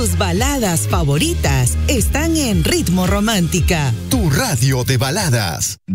Tus baladas favoritas están en Ritmo Romántica. Tu radio de baladas.